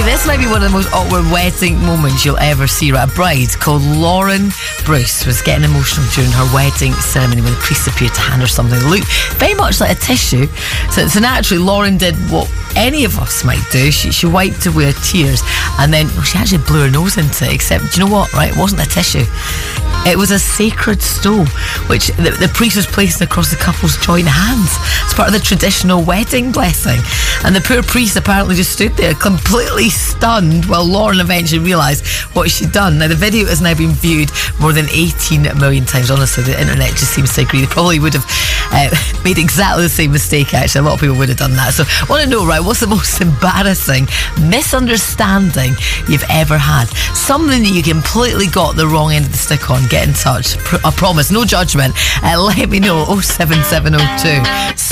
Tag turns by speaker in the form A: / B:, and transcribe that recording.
A: This might be one of the most awkward wedding moments you'll ever see. Right? A bride called Lauren Bruce was getting emotional during her wedding ceremony when the priest appeared to hand her something that looked very much like a tissue. So naturally, Lauren did what any of us might do. She wiped away her tears, and then she actually blew her nose into it. Except, do you know what? Right? It wasn't a tissue. It was a sacred stone, which the priest was placing across the couple's joint hands as part of the traditional wedding blessing. And the poor priest apparently just stood there completely stunned while Lauren eventually realised what she'd done. Now, the video has now been viewed more than 18 million times. Honestly, the internet just seems to agree. They probably would have made exactly the same mistake, actually. A lot of people would have done that. So I want to know, right, what's the most embarrassing misunderstanding you've ever had? Something that you completely got the wrong end of the stick on. Get in touch. I promise, no judgment. Let me know. 07702